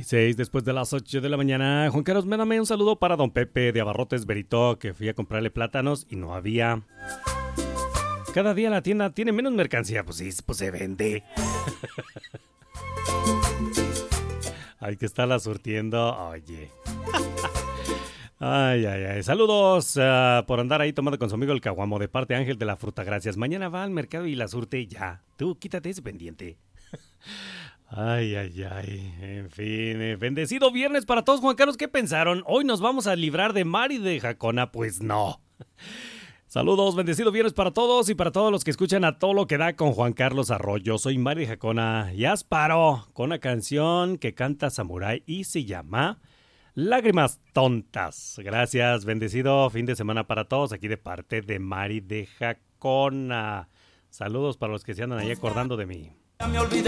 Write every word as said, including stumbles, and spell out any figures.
dieciséis después de las ocho de la mañana. Juan Carlos, mándame un saludo para don Pepe de Abarrotes Berito, que fui a comprarle plátanos y no había. Cada día la tienda tiene menos mercancía. Pues sí, pues se vende. Hay que estarla surtiendo. Oye. Ay, ay, ay. Saludos uh, por andar ahí tomando con su amigo el Caguamo de parte de Ángel de la Fruta. Gracias. Mañana va al mercado y la surte ya. Tú quítate ese pendiente. Ay, ay, ay. En fin, eh, bendecido viernes para todos. Juan Carlos, ¿qué pensaron? ¿Hoy nos vamos a librar de Mari de Jacona? Pues no. Saludos, bendecido viernes para todos y para todos los que escuchan A Todo Lo Que Da con Juan Carlos Arroyo. Soy Mari de Jacona y Asparo con una canción que canta Samurai y se llama Lágrimas Tontas. Gracias, bendecido fin de semana para todos aquí de parte de Mari de Jacona. Saludos para los que se andan ahí acordando de mí.